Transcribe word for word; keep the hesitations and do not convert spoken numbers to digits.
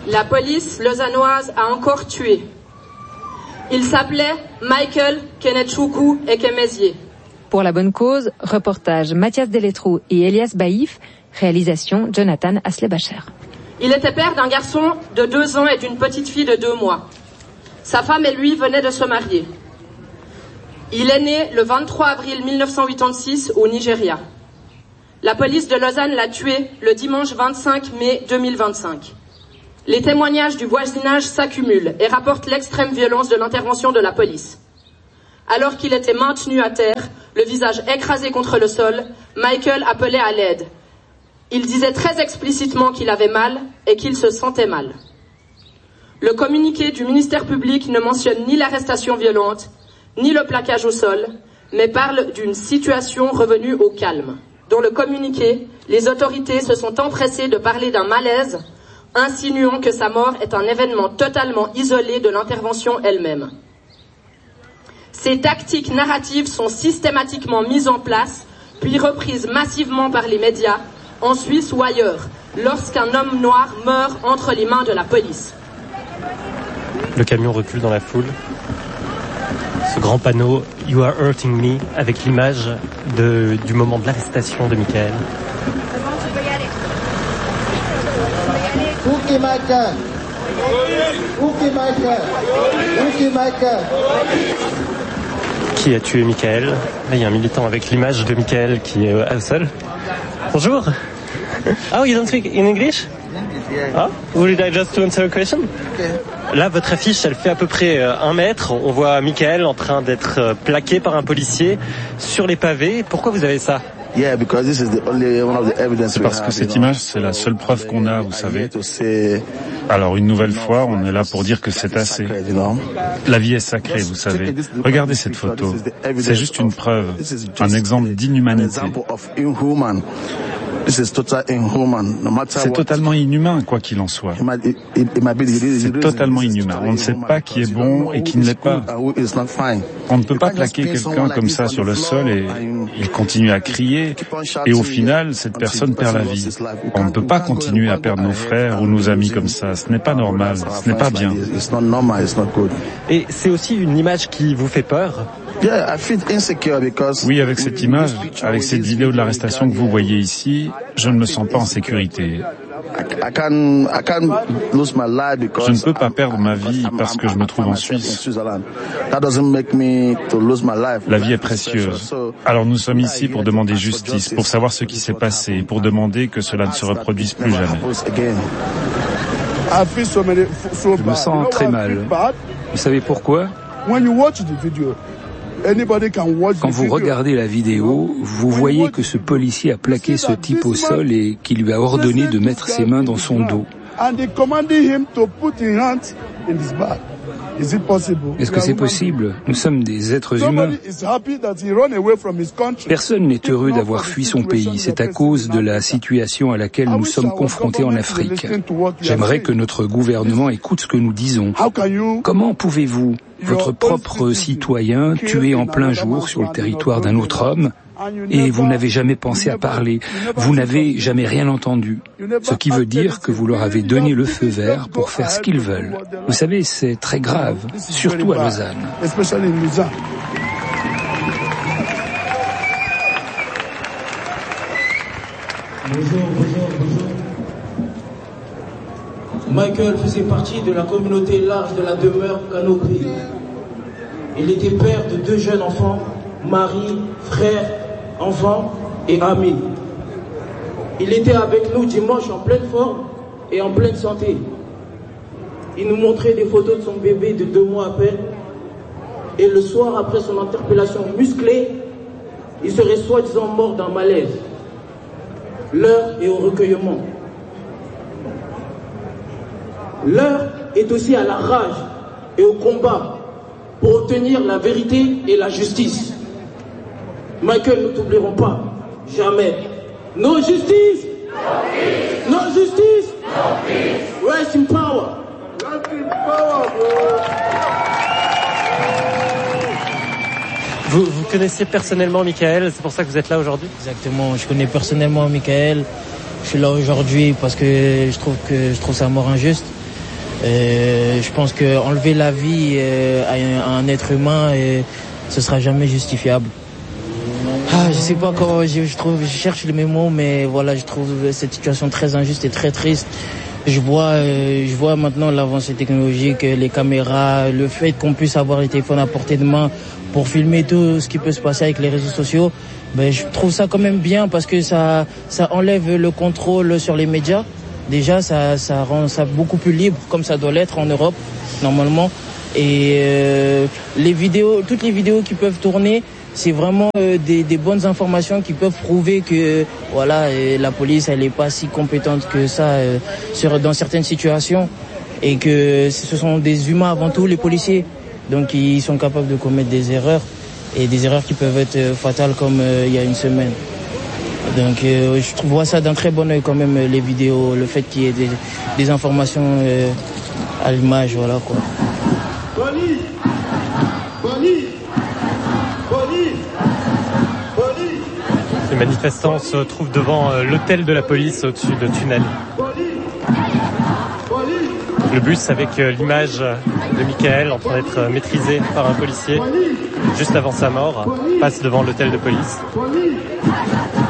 La police lausannoise a encore tué. Il s'appelait Michael Kenechukwu Ekemezié. Pour la bonne cause, reportage Mathias Delettrou et Elias Baïf, réalisation Jonathan Aslebacher. Il était père d'un garçon de deux ans et d'une petite fille de deux mois. Sa femme et lui venaient de se marier. Il est né le vingt-trois avril mille neuf cent quatre-vingt-six au Nigeria. La police de Lausanne l'a tué le dimanche vingt-cinq mai deux mille vingt-cinq. Les témoignages du voisinage s'accumulent et rapportent l'extrême violence de l'intervention de la police. Alors qu'il était maintenu à terre, le visage écrasé contre le sol, Michael appelait à l'aide. Il disait très explicitement qu'il avait mal et qu'il se sentait mal. Le communiqué du ministère public ne mentionne ni l'arrestation violente, ni le plaquage au sol, mais parle d'une situation revenue au calme. Dans le communiqué, les autorités se sont empressées de parler d'un malaise, insinuant que sa mort est un événement totalement isolé de l'intervention elle-même. Ces tactiques narratives sont systématiquement mises en place, puis reprises massivement par les médias, en Suisse ou ailleurs, lorsqu'un homme noir meurt entre les mains de la police. Le camion recule dans la foule. Ce grand panneau « You are hurting me » avec l'image de, du moment de l'arrestation de Michael. Uki Michael. Uki Michael. Uki Michael. Qui a tué Michael? Là, il y a un militant avec l'image de Michael qui est au sol. Bonjour. Oh, you don't speak in English? Ah, would I just answer a question? Là, votre affiche, elle fait à peu près un mètre. On voit Michael en train d'être plaqué par un policier sur les pavés. Pourquoi vous avez ça? C'est parce que cette image, c'est la seule preuve qu'on a, vous savez. Alors, une nouvelle fois, on est là pour dire que c'est assez. La vie est sacrée, vous savez. Regardez cette photo. C'est juste une preuve, un exemple d'inhumanité. C'est totalement inhumain, quoi qu'il en soit. C'est totalement inhumain. On ne sait pas qui est bon et qui ne l'est pas. On ne peut pas plaquer quelqu'un comme ça sur le sol et il continue à crier et au final, cette personne perd la vie. On ne peut pas continuer à perdre nos frères ou nos amis comme ça. Ce n'est pas normal, ce n'est pas bien. Et c'est aussi une image qui vous fait peur? Oui, avec cette image, avec cette vidéo de l'arrestation que vous voyez ici, je ne me sens pas en sécurité. Je ne peux pas perdre ma vie parce que je me trouve en Suisse. La vie est précieuse. Alors nous sommes ici pour demander justice, pour savoir ce qui s'est passé, pour demander que cela ne se reproduise plus jamais. Je me sens très mal. Vous savez pourquoi ? Quand vous regardez la vidéo, vous voyez que ce policier a plaqué ce type au sol et qu'il lui a ordonné de mettre ses mains dans son dos. Est-ce que c'est possible? Nous sommes des êtres humains. Personne n'est heureux d'avoir fui son pays. C'est à cause de la situation à laquelle nous sommes confrontés en Afrique. J'aimerais que notre gouvernement écoute ce que nous disons. Comment pouvez-vous, votre propre citoyen, tuer en plein jour sur le territoire d'un autre homme? Et vous n'avez jamais pensé à parler, vous n'avez jamais rien entendu, ce qui veut dire que vous leur avez donné le feu vert pour faire ce qu'ils veulent. Vous savez, c'est très grave, surtout à Lausanne. Bonjour, bonjour, bonjour. Michael faisait partie de la communauté large de la demeure Canopée. Il était père de deux jeunes enfants, mari, frère, enfants et amis. Il était avec nous dimanche en pleine forme et en pleine santé. Il nous montrait des photos de son bébé de deux mois à peine. Et le soir, après son interpellation musclée, il serait soi-disant mort d'un malaise. L'heure est au recueillement. L'heure est aussi à la rage et au combat pour obtenir la vérité et la justice. Michael, nous t'oublierons pas, jamais. No justice! No justice! Rest in power! Rest in power, bro! Vous, vous connaissez personnellement Michael, c'est pour ça que vous êtes là aujourd'hui? Exactement, je connais personnellement Michael. Je suis là aujourd'hui parce que je trouve que je trouve sa mort injuste. Euh, je pense que enlever la vie euh, à, un, à un être humain, euh, ce sera jamais justifiable. Ah, je sais pas comment, je, je trouve, je cherche les mots, mais voilà, je trouve cette situation très injuste et très triste. Je vois, euh, je vois maintenant l'avancée technologique, les caméras, le fait qu'on puisse avoir les téléphones à portée de main pour filmer tout ce qui peut se passer avec les réseaux sociaux. Ben, je trouve ça quand même bien parce que ça, ça enlève le contrôle sur les médias. Déjà, ça, ça rend ça beaucoup plus libre, comme ça doit l'être en Europe normalement. Et euh, les vidéos, toutes les vidéos qui peuvent tourner, c'est vraiment euh, des, des bonnes informations qui peuvent prouver que voilà, euh, la police elle est pas si compétente que ça euh, sur dans certaines situations et que ce sont des humains avant tout, les policiers. Donc ils sont capables de commettre des erreurs et des erreurs qui peuvent être euh, fatales comme euh, il y a une semaine. Donc euh, je vois ça d'un très bon œil quand même, les vidéos, le fait qu'il y ait des, des informations euh, à l'image, voilà quoi. Police, police, police, police. Les manifestants se trouvent devant euh, l'hôtel de la police au-dessus de tunnels. Le bus avec euh, l'image de Michael en train d'être maîtrisé par un policier juste avant sa mort passe devant l'hôtel de police.